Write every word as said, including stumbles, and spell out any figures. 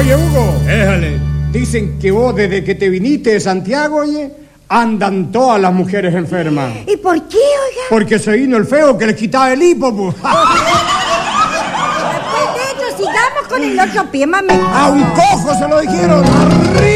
Oye, Hugo. Déjale. Dicen que vos desde que te viniste de Santiago, oye, andan todas las mujeres enfermas. ¿Y por qué, oiga? Porque se vino el feo que les quitaba el hipo, pues. Después de esto, sigamos con el otro pie, mami. A un cojo se lo dijeron.